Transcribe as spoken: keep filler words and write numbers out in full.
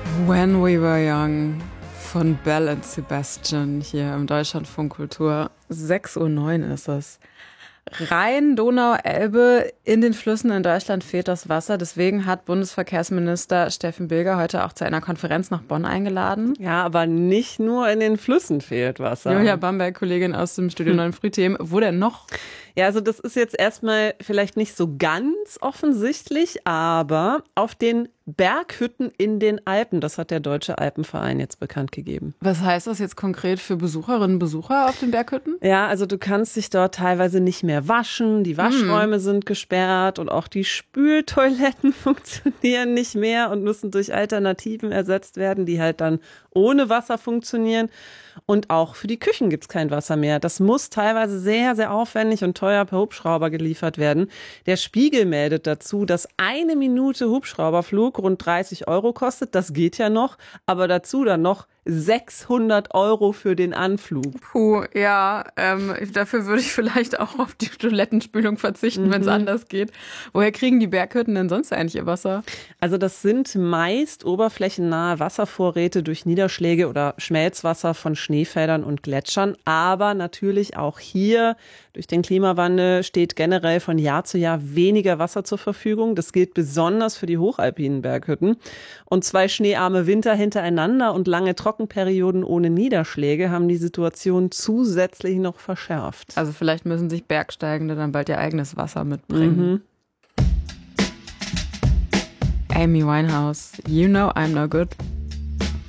When We Were Young von Belle and Sebastian hier im Deutschlandfunk Kultur. sechs Uhr neun ist es. Rhein, Donau, Elbe, in den Flüssen in Deutschland fehlt das Wasser. Deswegen hat Bundesverkehrsminister Steffen Bilger heute auch zu einer Konferenz nach Bonn eingeladen. Ja, aber nicht nur in den Flüssen fehlt Wasser. Julia Bamberg, Kollegin aus dem Studio neun Frühthemen. Wo denn noch? Ja, also das ist jetzt erstmal vielleicht nicht so ganz offensichtlich, aber auf den Berghütten in den Alpen, das hat der Deutsche Alpenverein jetzt bekannt gegeben. Was heißt das jetzt konkret für Besucherinnen und Besucher auf den Berghütten? Ja, also du kannst dich dort teilweise nicht mehr waschen, die Waschräume hm. sind gesperrt und auch die Spültoiletten funktionieren nicht mehr und müssen durch Alternativen ersetzt werden, die halt dann ohne Wasser funktionieren. Und auch für die Küchen gibt's kein Wasser mehr. Das muss teilweise sehr, sehr aufwendig und teuer per Hubschrauber geliefert werden. Der Spiegel meldet dazu, dass eine Minute Hubschrauberflug rund dreißig Euro kostet. Das geht ja noch, aber dazu dann noch sechshundert Euro für den Anflug. Puh, ja, ähm, dafür würde ich vielleicht auch auf die Toilettenspülung verzichten, mhm. wenn es anders geht. Woher kriegen die Berghütten denn sonst eigentlich ihr Wasser? Also das sind meist oberflächennahe Wasservorräte durch Niederschläge oder Schmelzwasser von Schneefeldern und Gletschern. Aber natürlich auch hier durch den Klimawandel steht generell von Jahr zu Jahr weniger Wasser zur Verfügung. Das gilt besonders für die hochalpinen Berghütten. Und zwei schneearme Winter hintereinander und lange Trockenperioden ohne Niederschläge haben die Situation zusätzlich noch verschärft. Also vielleicht müssen sich Bergsteigende dann bald ihr eigenes Wasser mitbringen. Mhm. Amy Winehouse, You Know I'm No Good.